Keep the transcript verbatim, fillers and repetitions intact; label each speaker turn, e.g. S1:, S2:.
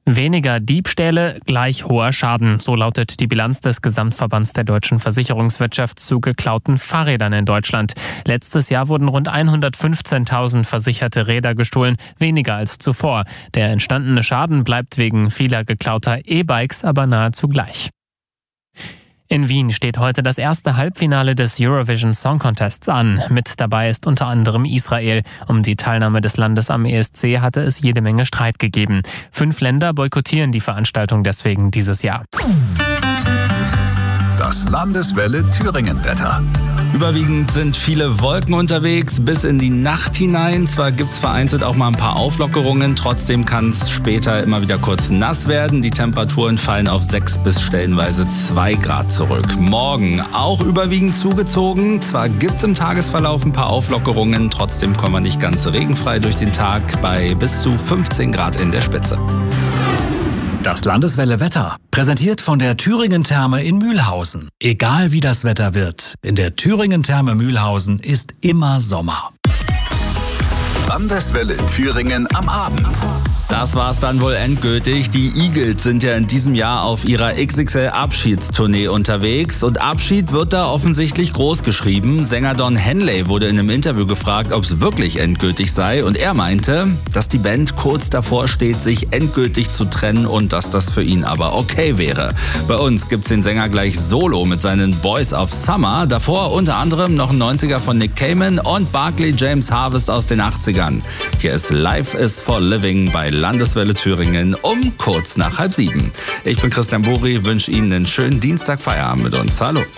S1: Weniger Diebstähle, gleich hoher Schaden. So lautet die Bilanz des Gesamtverbands der deutschen Versicherungswirtschaft zu geklauten Fahrrädern in Deutschland. Letztes Jahr wurden rund hundertfünfzehntausend versicherte Räder gestohlen, weniger als zuvor. Der entstandene Schaden bleibt wegen vieler geklauter E-Bikes aber nahezu gleich. In Wien steht heute das erste Halbfinale des Eurovision Song Contests an. Mit dabei ist unter anderem Israel. Um die Teilnahme des Landes am E S C hatte es jede Menge Streit gegeben. Fünf Länder boykottieren die Veranstaltung deswegen dieses Jahr.
S2: Das Landeswelle Thüringen-Wetter.
S3: Überwiegend sind viele Wolken unterwegs bis in die Nacht hinein. Zwar gibt es vereinzelt auch mal ein paar Auflockerungen, trotzdem kann es später immer wieder kurz nass werden. Die Temperaturen fallen auf sechs bis stellenweise zwei Grad zurück. Morgen auch überwiegend zugezogen. Zwar gibt es im Tagesverlauf ein paar Auflockerungen, trotzdem kommen wir nicht ganz regenfrei durch den Tag bei bis zu fünfzehn Grad in der Spitze.
S2: Das Landeswelle Wetter, präsentiert von der Thüringen Therme in Mühlhausen. Egal wie das Wetter wird, in der Thüringen Therme Mühlhausen ist immer Sommer. Landeswelle Thüringen am Abend.
S3: Das war's dann wohl endgültig. Die Eagles sind ja in diesem Jahr auf ihrer X X L-Abschiedstournee unterwegs. Und Abschied wird da offensichtlich groß geschrieben. Sänger Don Henley wurde in einem Interview gefragt, ob es wirklich endgültig sei. Und er meinte, dass die Band kurz davor steht, sich endgültig zu trennen und dass das für ihn aber okay wäre. Bei uns gibt's den Sänger gleich solo mit seinen Boys of Summer. Davor unter anderem noch ein neunziger von Nick Cayman und Barclay James Harvest aus den achtzigern. Hier ist Life is for Living bei Landeswelle Thüringen um kurz nach halb sieben. Ich bin Christian Buri, wünsche Ihnen einen schönen Dienstag Feierabend mit uns. Hallo.